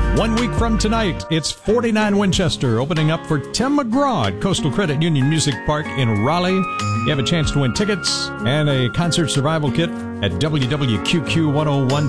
1 week from tonight, it's 49 Winchester opening up for Tim McGraw at Coastal Credit Union Music Park in Raleigh. You have a chance to win tickets and a concert survival kit at WWQQ 101.